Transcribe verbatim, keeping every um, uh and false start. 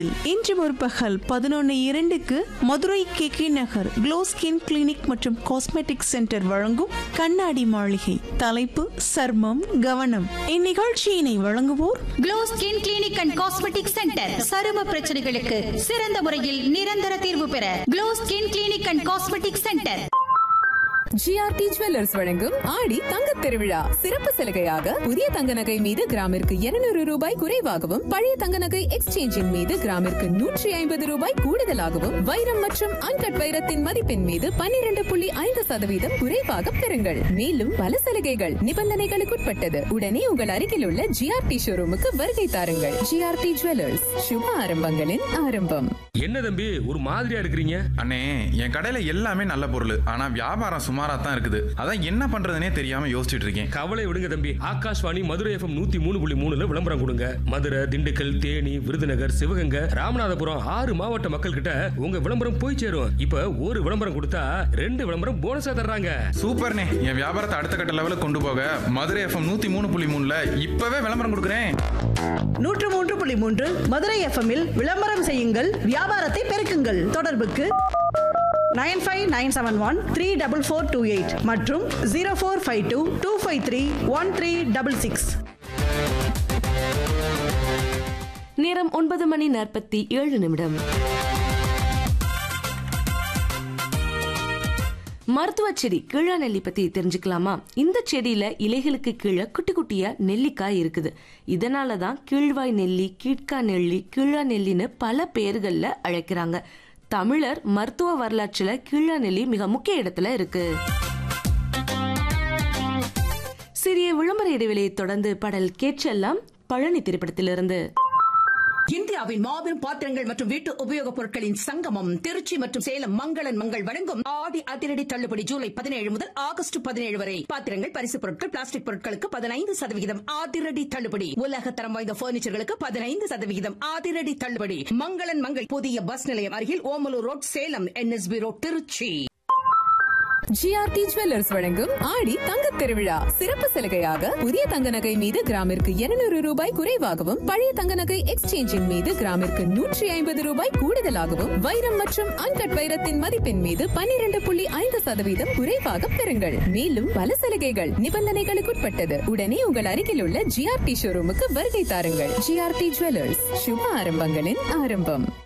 இன்று முற்பகல் பதினொன்று இரண்டுக்கு மதுரை கே கே நகர் க்ளோ ஸ்கின் கிளினிக் மற்றும் காஸ்மெட்டிக் சென்டர் வழங்கும் கண்ணாடி மாளிகை. தலைப்பு சர்மம் கவனம். இந்நிகழ்ச்சியினை வழங்குவோர் glow skin clinic and cosmetic centre. சரும பிரச்சனைகளுக்கு சிறந்த முறையில் நிரந்தர தீர்வு பெற glow skin clinic and cosmetic centre. GRT jewellers வழங்கும் ஆடி தங்கத் திருவிழா சிறப்பு சலுகையாக புதிய தங்க நகை மீது கிராமிற்கு இருநூறு ரூபாய் குறைவாகவும் பழைய தங்க நகை எக்ஸ்சேஞ்சின் மீது கிராமிற்கு நூற்றி ஐம்பது ரூபாய் கூடுதலாகவும் வைரம் மற்றும் அன்கட் வைரத்தின் மதிப்பின் மீது பன்னிரண்டு புள்ளி ஐந்து சதவீதம் குறைவாக பெறுங்கள். மேலும் பல சலுகைகள் நிபந்தனைகளுக்குட்பட்டது. உடனே உங்கள் அருகில் உள்ள ஜிஆர்டி ஷோரூமுக்கு வருகை தாருங்கள். ஜிஆர்டி ஜுவல்லர்ஸ், சுப ஆரம்பங்களின் ஆரம்பம். என்ன தம்பி ஒரு மாதிரியா இருக்கிறீங்க? அண்ணே, என் கடையில எல்லாமே நல்ல பொருள், ஆனா வியாபாரம் சுமாரா தான் இருக்குது. அதான் என்ன பண்றதுனே தெரியாம யோசிச்சுட்டு இருக்கேன். கவலை விடுங்க தம்பி, ஆகாஷ்வாணி மதுரை எஃப்எம் நூத்தி மூணு புள்ளி மூணுல விளம்பரம் கொடுங்க. மதுரை, திண்டுக்கல், தேனி, விருதுநகர், சிவகங்கை, ராமநாதபுரம் ஆறு மாவட்ட மக்கள் கிட்ட உங்க விளம்பரம் போய் சேரும். இப்ப ஒரு விளம்பரம் கொடுத்தா ரெண்டு விளம்பரம் போனஸா தர்றாங்க. சூப்பர்ண்ணே, என் வியாபாரத்தை அடுத்த கட்ட லெவலுக்கு கொண்டு போக மதுரை எஃப்எம் நூத்தி மூணு புள்ளி மூணுல இப்பவே விளம்பரம் கொடுக்குறேன். நூற்று மூன்று புள்ளி மூன்று மதுரை எஃப்எம்மில் விளம்பரம் செய்யுங்கள், வியாபாரத்தை பெருக்குங்கள். தொடர்புக்கு nine five nine seven one three double four two eight மற்றும் zero four five two two five three one three double six. நேரம் ஒன்பது மணி நாற்பத்தி ஏழு நிமிடம். மருத்துவ செடி கீழா நெல்லி பத்தி தெரிஞ்சுக்கலாமா? இந்த செடியில இலைகளுக்கு கீழே குட்டி குட்டியா நெல்லிக்காய் இருக்குது. இதனாலதான் கீழ்வாய் நெல்லி, கீட்கா நெல்லி, கீழா நெல்லின்னு பல பெயர்கள்ல அழைக்கிறாங்க. தமிழர் மருத்துவ வரலாற்றுல கீழா நெல்லி மிக முக்கிய இடத்துல இருக்கு. சிறிய விளம்பர இடைவெளியை தொடர்ந்து பாடல் கேட்கலாம். பழனி திரைப்படத்திலிருந்து. இந்தியாவின் மாபெரும் பாத்திரங்கள் மற்றும் வீட்டு உபயோகப் பொருட்களின் சங்கமம் திருச்சி மற்றும் சேலம் மங்களன் மங்கள் வழங்கும் ஆடி அதிரடி தள்ளுபடி ஜூலை பதினேழு முதல் ஆகஸ்ட் பதினேழு வரை. பாத்திரங்கள், பரிசு பொருட்கள், பிளாஸ்டிக் பொருட்களுக்கு பதினைந்து சதவிகிதம் அதிரடி தள்ளுபடி. உலக தரம் வாய்ந்த பர்னிச்சர்களுக்கு பதினைந்து சதவிகிதம் அதிரடி தள்ளுபடி. மங்களன் மங்கள் புதிய பஸ் நிலையம் அருகில் Omalur road, Salem NSP road, Trichy. GRT jewellers வழங்கும் ஆடி தங்கத் திருவிழா சிறப்பு சலுகையாக புதிய தங்க நகை மீது கிராமிற்கு இருநூறு ரூபாய் குறைவாகவும் பழைய தங்க நகை எக்ஸ்சேஞ்சின் மீது கிராமிற்கு நூற்றி ஐம்பது ரூபாய் கூடுதலாகவும் வைரம் மற்றும் அன்கட் வைரத்தின் மதிப்பின் மீது பன்னிரண்டு புள்ளி ஐந்து சதவீதம் குறைவாக பெறுங்கள். மேலும் பல சலுகைகள் நிபந்தனைகளுக்குட்பட்டது. உடனே உங்கள் அருகில் உள்ள ஜிஆர்டி ஷோரூமுக்கு வருகை தாருங்கள். ஜிஆர்டி ஜுவல்லர்ஸ், சுப ஆரம்பங்களின் ஆரம்பம்.